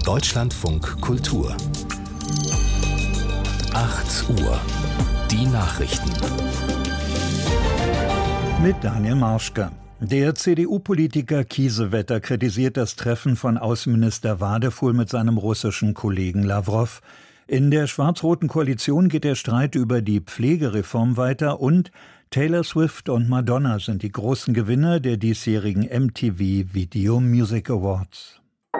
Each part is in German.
Deutschlandfunk Kultur 8 Uhr. Die Nachrichten. Mit Daniel Marschke. Der CDU-Politiker Kiesewetter kritisiert das Treffen von Außenminister Wadefuhl mit seinem russischen Kollegen Lawrow. In der schwarz-roten Koalition geht der Streit über die Pflegereform weiter und Taylor Swift und Madonna sind die großen Gewinner der diesjährigen MTV Video Music Awards.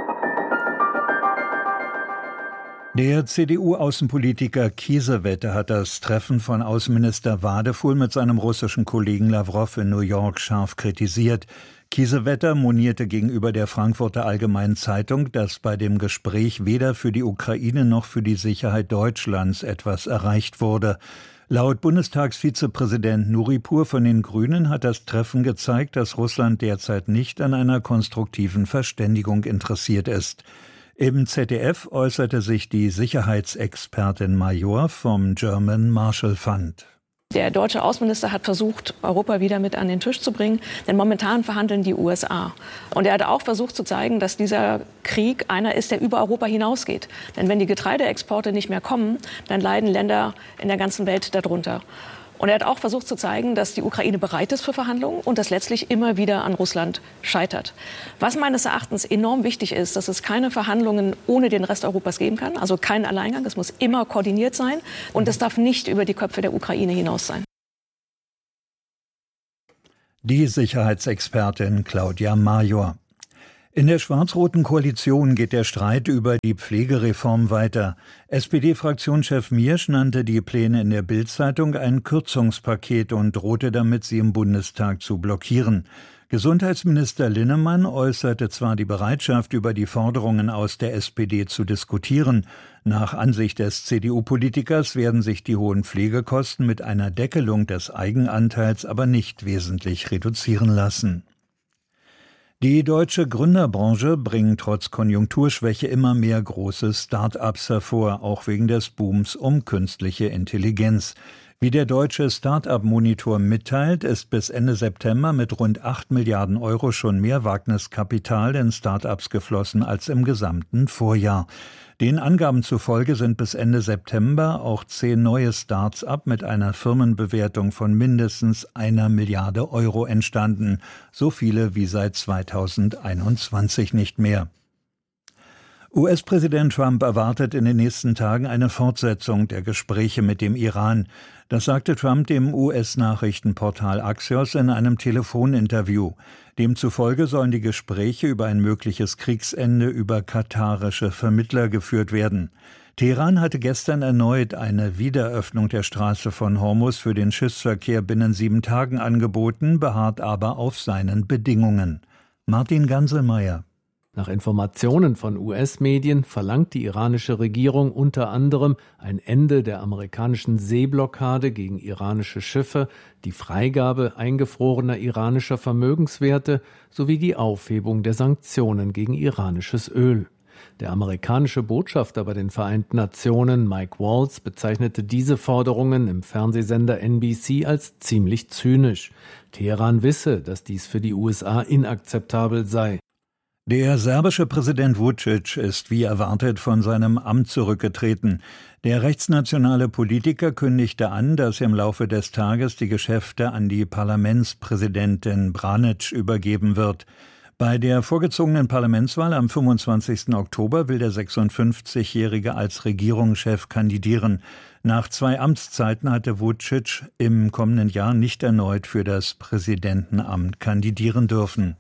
Der CDU-Außenpolitiker Kiesewetter hat das Treffen von Außenminister Wadefuhl mit seinem russischen Kollegen Lawrow in New York scharf kritisiert. Kiesewetter monierte gegenüber der Frankfurter Allgemeinen Zeitung, dass bei dem Gespräch weder für die Ukraine noch für die Sicherheit Deutschlands etwas erreicht wurde. Laut Bundestagsvizepräsident Nuripur von den Grünen hat das Treffen gezeigt, dass Russland derzeit nicht an einer konstruktiven Verständigung interessiert ist. Im ZDF äußerte sich die Sicherheitsexpertin Major vom German Marshall Fund. Der deutsche Außenminister hat versucht, Europa wieder mit an den Tisch zu bringen, denn momentan verhandeln die USA. Und er hat auch versucht zu zeigen, dass dieser Krieg einer ist, der über Europa hinausgeht. Denn wenn die Getreideexporte nicht mehr kommen, dann leiden Länder in der ganzen Welt darunter. Und er hat auch versucht zu zeigen, dass die Ukraine bereit ist für Verhandlungen und dass letztlich immer wieder an Russland scheitert. Was meines Erachtens enorm wichtig ist, dass es keine Verhandlungen ohne den Rest Europas geben kann, also kein Alleingang. Es muss immer koordiniert sein und es darf nicht über die Köpfe der Ukraine hinaus sein. Die Sicherheitsexpertin Claudia Major. In der schwarz-roten Koalition geht der Streit über die Pflegereform weiter. SPD-Fraktionschef Miersch nannte die Pläne in der Bild-Zeitung ein Kürzungspaket und drohte damit, sie im Bundestag zu blockieren. Gesundheitsminister Linnemann äußerte zwar die Bereitschaft, über die Forderungen aus der SPD zu diskutieren. Nach Ansicht des CDU-Politikers werden sich die hohen Pflegekosten mit einer Deckelung des Eigenanteils aber nicht wesentlich reduzieren lassen. Die deutsche Gründerbranche bringt trotz Konjunkturschwäche immer mehr große Start-ups hervor, auch wegen des Booms um künstliche Intelligenz. Wie der deutsche Start-up-Monitor mitteilt, ist bis Ende September mit rund 8 Milliarden Euro schon mehr Wagniskapital in Start-ups geflossen als im gesamten Vorjahr. Den Angaben zufolge sind bis Ende September auch 10 neue Start-up mit einer Firmenbewertung von mindestens 1 Milliarde Euro entstanden. So viele wie seit 2021 nicht mehr. US-Präsident Trump erwartet in den nächsten Tagen eine Fortsetzung der Gespräche mit dem Iran. Das sagte Trump dem US-Nachrichtenportal Axios in einem Telefoninterview. Demzufolge sollen die Gespräche über ein mögliches Kriegsende über katarische Vermittler geführt werden. Teheran hatte gestern erneut eine Wiederöffnung der Straße von Hormuz für den Schiffsverkehr binnen 7 Tagen angeboten, beharrt aber auf seinen Bedingungen. Martin Ganselmeier. Nach Informationen von US-Medien verlangt die iranische Regierung unter anderem ein Ende der amerikanischen Seeblockade gegen iranische Schiffe, die Freigabe eingefrorener iranischer Vermögenswerte sowie die Aufhebung der Sanktionen gegen iranisches Öl. Der amerikanische Botschafter bei den Vereinten Nationen, Mike Waltz, bezeichnete diese Forderungen im Fernsehsender NBC als ziemlich zynisch. Teheran wisse, dass dies für die USA inakzeptabel sei. Der serbische Präsident Vučić ist wie erwartet von seinem Amt zurückgetreten. Der rechtsnationale Politiker kündigte an, dass er im Laufe des Tages die Geschäfte an die Parlamentspräsidentin Branić übergeben wird. Bei der vorgezogenen Parlamentswahl am 25. Oktober will der 56-Jährige als Regierungschef kandidieren. Nach 2 Amtszeiten hatte Vučić im kommenden Jahr nicht erneut für das Präsidentenamt kandidieren dürfen.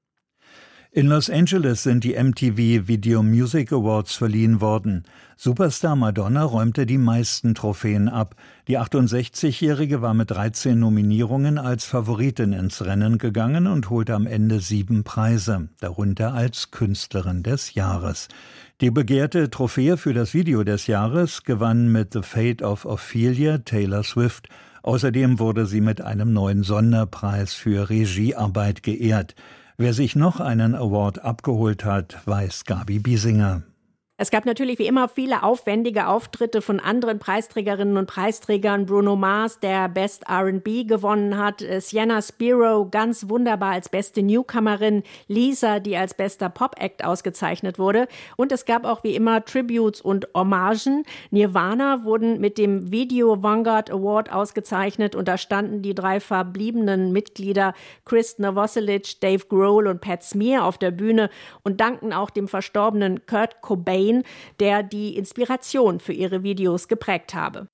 In Los Angeles sind die MTV Video Music Awards verliehen worden. Superstar Madonna räumte die meisten Trophäen ab. Die 68-Jährige war mit 13 Nominierungen als Favoritin ins Rennen gegangen und holte am Ende 7 Preise, darunter als Künstlerin des Jahres. Die begehrte Trophäe für das Video des Jahres gewann mit The Fate of Ophelia Taylor Swift. Außerdem wurde sie mit einem neuen Sonderpreis für Regiearbeit geehrt. Wer sich noch einen Award abgeholt hat, weiß Gabi Biesinger. Es gab natürlich wie immer viele aufwendige Auftritte von anderen Preisträgerinnen und Preisträgern. Bruno Mars, der Best R&B gewonnen hat, Sienna Spiro ganz wunderbar als beste Newcomerin, Lisa, die als bester Pop-Act ausgezeichnet wurde. Und es gab auch wie immer Tributes und Hommagen. Nirvana wurden mit dem Video Vanguard Award ausgezeichnet und da standen die 3 verbliebenen Mitglieder Chris Novoselic, Dave Grohl und Pat Smear auf der Bühne und dankten auch dem verstorbenen Kurt Cobain, der die Inspiration für ihre Videos geprägt habe.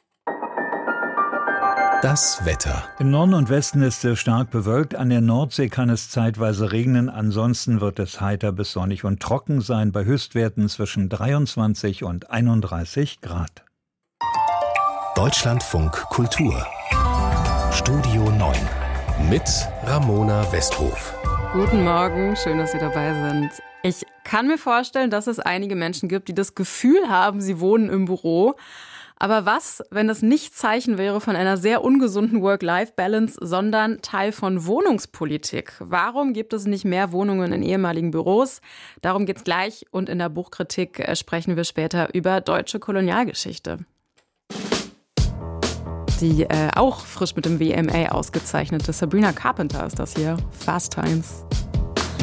Das Wetter. Im Norden und Westen ist es stark bewölkt. An der Nordsee kann es zeitweise regnen. Ansonsten wird es heiter bis sonnig und trocken sein bei Höchstwerten zwischen 23 und 31 Grad. Deutschlandfunk Kultur. Studio 9 mit Ramona Westhof. Guten Morgen, schön, dass Sie dabei sind. Ich kann mir vorstellen, dass es einige Menschen gibt, die das Gefühl haben, sie wohnen im Büro. Aber was, wenn das nicht Zeichen wäre von einer sehr ungesunden Work-Life-Balance, sondern Teil von Wohnungspolitik? Warum gibt es nicht mehr Wohnungen in ehemaligen Büros? Darum geht's gleich und in der Buchkritik sprechen wir später über deutsche Kolonialgeschichte. Die auch frisch mit dem WMA ausgezeichnete Sabrina Carpenter ist das hier. Fast Times.